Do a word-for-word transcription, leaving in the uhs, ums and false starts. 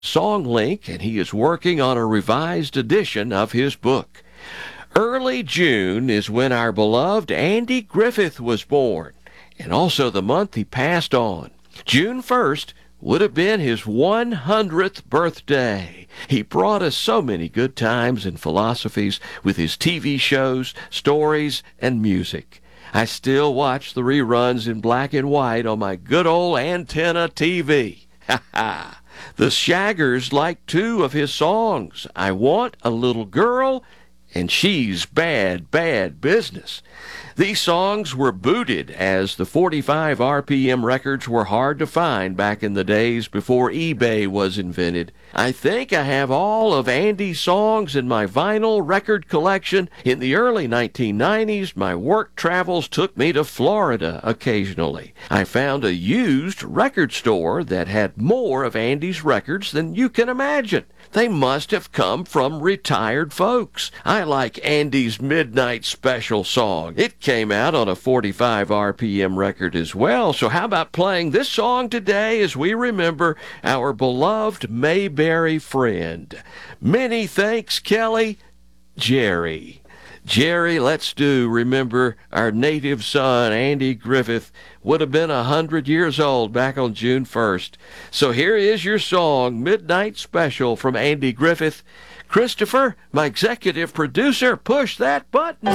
SongLink, and he is working on a revised edition of his book. Early June is when our beloved Andy Griffith was born, and also the month he passed on. June first would have been his one hundredth birthday. He brought us so many good times and philosophies with his T V shows, stories, and music. I still watch the reruns in black and white on my good old antenna T V. Ha ha! The Shaggers like two of his songs, I Want a Little Girl and She's Bad, Bad Business. These songs were booted as the forty-five R P M records were hard to find back in the days before eBay was invented. I think I have all of Andy's songs in my vinyl record collection. In the early nineteen nineties, my work travels took me to Florida occasionally. I found a used record store that had more of Andy's records than you can imagine. They must have come from retired folks. I like Andy's Midnight Special song. It came out on a forty-five R P M record as well. So how about playing this song today as we remember our beloved Mayberry friend? Many thanks, Kelly. Jerry. Jerry, let's do remember our native son, Andy Griffith, would have been a hundred years old back on June first. So here is your song, Midnight Special from Andy Griffith. Christopher, my executive producer, push that button.